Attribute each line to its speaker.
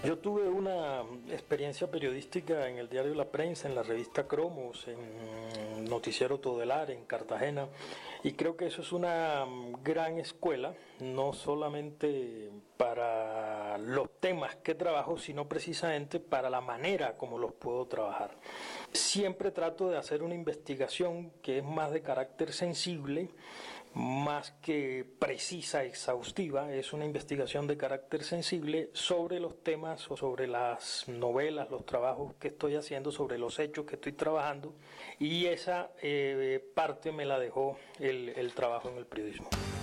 Speaker 1: Yo tuve una experiencia periodística en el diario La Prensa, en la revista Cromos, en Noticiero Todelar, en Cartagena, y creo que eso es una gran escuela, no solamente para los temas que trabajo, sino precisamente para la manera como los puedo trabajar. Siempre trato de hacer una investigación que es más de carácter sensible, más que precisa, exhaustiva, es una investigación de carácter sensible sobre los temas o sobre las novelas, los trabajos que estoy haciendo, sobre los hechos que estoy trabajando, y esa parte me la dejó el trabajo en el periodismo.